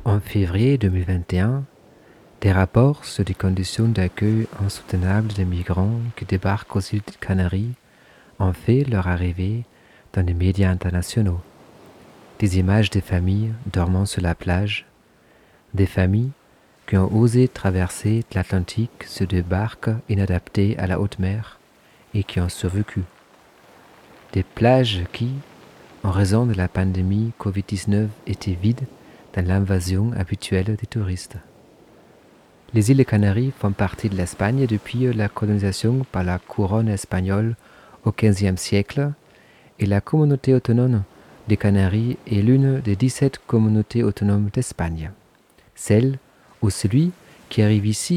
En février 2021, des rapports sur les conditions d'accueil insoutenables des migrants qui débarquent aux îles Canaries ont fait leur arrivée dans les médias internationaux. Des images des familles dormant sur la plage, des familles qui ont osé traverser l'Atlantique sur des barques inadaptées à la haute mer et qui ont survécu. Des plages qui, en raison de la pandémie Covid-19, étaient vides dans l'invasion habituelle des touristes. Les îles Canaries font partie de l'Espagne depuis la colonisation par la couronne espagnole au XVe siècle et la communauté autonome des Canaries est l'une des 17 communautés autonomes d'Espagne. Celle où celui qui arrive ici